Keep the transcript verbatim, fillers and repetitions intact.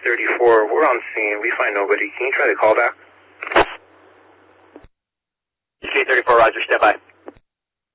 thirty-four, we're on scene. We find nobody. Can you try to call back? E K thirty-four, roger, stand by.